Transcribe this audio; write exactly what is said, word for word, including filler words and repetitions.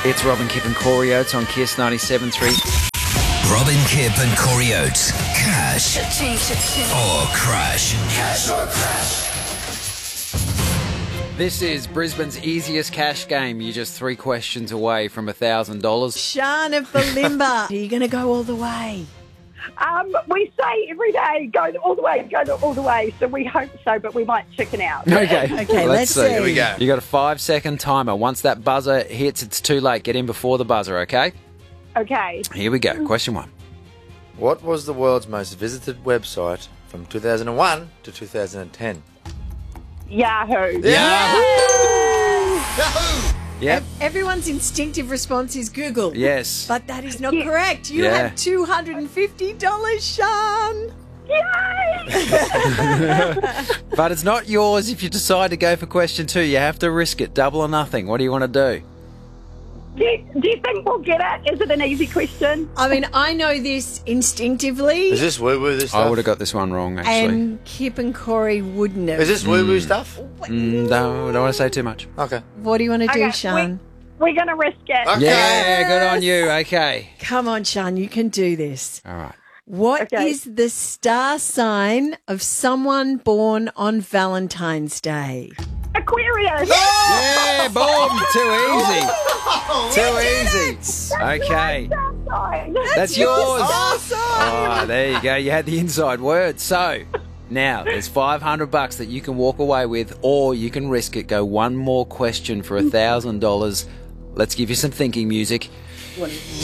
It's Robin, Kip and Corey Oates on Kiss ninety-seven point three. Robin, Kip and Corey Oates. Cash or crash. Cash or crash. This is Brisbane's easiest cash game. You're just three questions away from one thousand dollars. Sean of Balimba, are you going to go all the way? Um, we say every day, go all the way, go all the way. So we hope so, but we might chicken out. Okay. Okay, let's see. Here we go. You got a five-second timer. Once that buzzer hits, it's too late. Get in before the buzzer, okay? Okay. Here we go. Question one. What was the world's most visited website from two thousand one to two thousand ten? Yahoo. Yep. Everyone's instinctive response is Google. Yes. But that is not Yeah. correct. You Yeah. have two hundred fifty dollars, Sean. Yay! But it's not yours if you decide to go for question two. You have to risk it. Double or nothing. What do you want to do? do, you, do you think we'll get it? Is it an easy question? I mean, I know this instinctively, Is this woo-woo this stuff? I would have got this one wrong, actually. and Kip and Corey wouldn't have. Is this woo-woo stuff? Mm, don't, don't want to say too much. Okay. What do you want to do, Okay, Sean? We're going to risk it. Okay. Yeah, good on you. Okay. Come on, Sean, you can do this. All right. What is Okay. the star sign of someone born on Valentine's Day? Aquarius. Yeah, boom. Too easy. Too easy. Okay. That's yours. Oh, there you go. You had the inside word. So now there's five hundred bucks that you can walk away with, or you can risk it. Go one more question for a thousand dollars. Let's give you some thinking music.